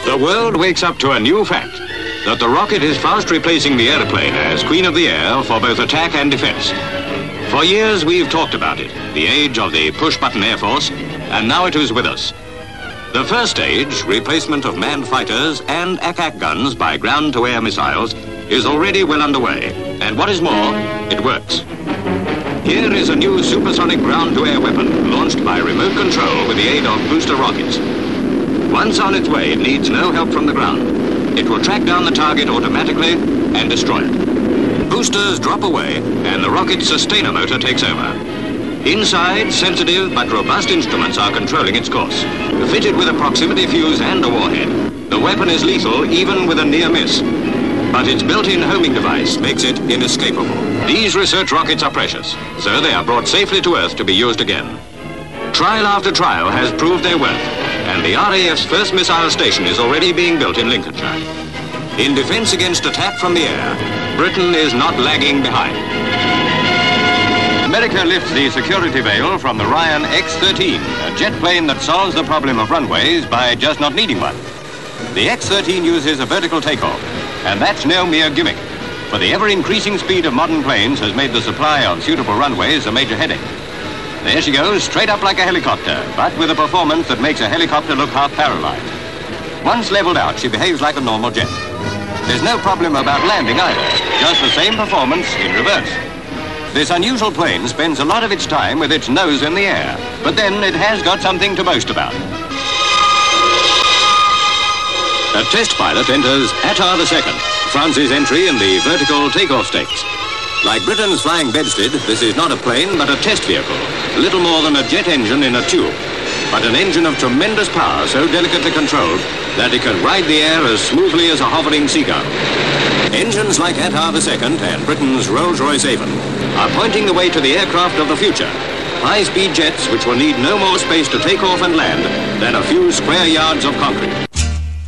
The world wakes up to a new fact, that the rocket is fast replacing the aeroplane as queen of the air for both attack and defense. For years we've talked about it, the age of the push-button Air Force, and now it is with us. The first stage, replacement of manned fighters and ack-ack guns by ground-to-air missiles, is already well underway. And what is more, it works. Here is a new supersonic ground-to-air weapon launched by remote control with the aid of booster rockets. Once on its way, it needs no help from the ground. It will track down the target automatically and destroy it. Boosters drop away and the rocket's sustainer motor takes over. Inside, sensitive but robust instruments are controlling its course. Fitted with a proximity fuse and a warhead, the weapon is lethal even with a near miss. But its built-in homing device makes it inescapable. These research rockets are precious, so they are brought safely to Earth to be used again. Trial after trial has proved their worth, and the RAF's first missile station is already being built in Lincolnshire. In defense against attack from the air, Britain is not lagging behind. America lifts the security veil from the Ryan X-13, a jet plane that solves the problem of runways by just not needing one. The X-13 uses a vertical takeoff, and that's no mere gimmick, for the ever-increasing speed of modern planes has made the supply of suitable runways a major headache. There she goes, straight up like a helicopter, but with a performance that makes a helicopter look half paralyzed. Once leveled out, she behaves like a normal jet. There's no problem about landing either, just the same performance in reverse. This unusual plane spends a lot of its time with its nose in the air, but then it has got something to boast about. A test pilot enters Attar II, France's entry in the vertical takeoff stakes. Like Britain's flying bedstead, this is not a plane, but a test vehicle, little more than a jet engine in a tube, but an engine of tremendous power so delicately controlled that it can ride the air as smoothly as a hovering seagull. Engines like Attar II and Britain's Rolls-Royce Avon are pointing the way to the aircraft of the future, high-speed jets which will need no more space to take off and land than a few square yards of concrete.